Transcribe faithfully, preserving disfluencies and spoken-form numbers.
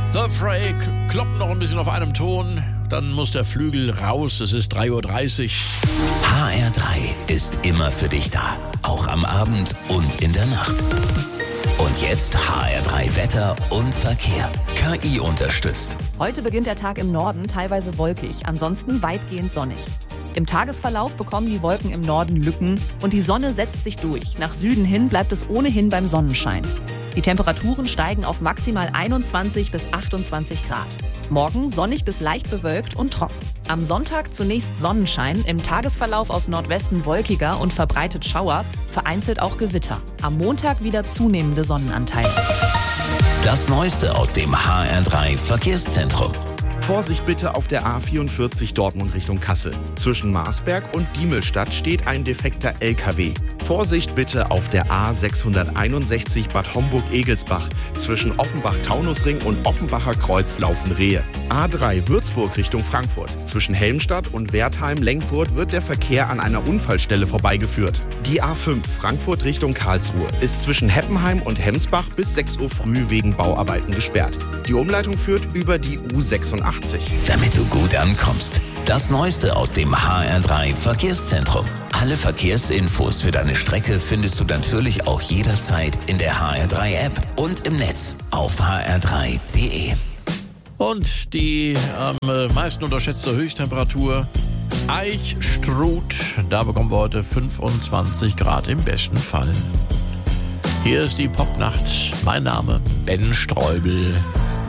The Fray kloppt noch ein bisschen auf einem Ton. Dann muss der Flügel raus. Es ist drei Uhr dreißig. H R drei ist immer für dich da. Auch am Abend und in der Nacht. Und jetzt H R drei Wetter und Verkehr. K I unterstützt. Heute beginnt der Tag im Norden teilweise wolkig, ansonsten weitgehend sonnig. Im Tagesverlauf bekommen die Wolken im Norden Lücken und die Sonne setzt sich durch. Nach Süden hin bleibt es ohnehin beim Sonnenschein. Die Temperaturen steigen auf maximal einundzwanzig bis achtundzwanzig Grad. Morgen sonnig bis leicht bewölkt und trocken. Am Sonntag zunächst Sonnenschein, im Tagesverlauf aus Nordwesten wolkiger und verbreitet Schauer, vereinzelt auch Gewitter. Am Montag wieder zunehmende Sonnenanteile. Das Neueste aus dem H R drei Verkehrszentrum. Vorsicht bitte auf der A vierundvierzig Dortmund Richtung Kassel. Zwischen Marsberg und Diemelstadt steht ein defekter L K W. Vorsicht bitte auf der A sechshunderteinundsechzig Bad Homburg-Egelsbach. Zwischen Offenbach-Taunusring und Offenbacher Kreuz laufen Rehe. A drei Würzburg Richtung Frankfurt. Zwischen Helmstadt und Wertheim-Lengfurt wird der Verkehr an einer Unfallstelle vorbeigeführt. Die A fünf Frankfurt Richtung Karlsruhe ist zwischen Heppenheim und Hemsbach bis sechs Uhr früh wegen Bauarbeiten gesperrt. Die Umleitung führt über die U sechsundachtzig. Damit du gut ankommst. Das Neueste aus dem H R drei Verkehrszentrum. Alle Verkehrsinfos für deine Strecke findest du natürlich auch jederzeit in der H R drei App und im Netz auf h r drei punkt d e. Und die am meisten unterschätzte Höchsttemperatur Eichstruth. Da bekommen wir heute fünfundzwanzig Grad im besten Fall. Hier ist die Popnacht. Mein Name Ben Streubel.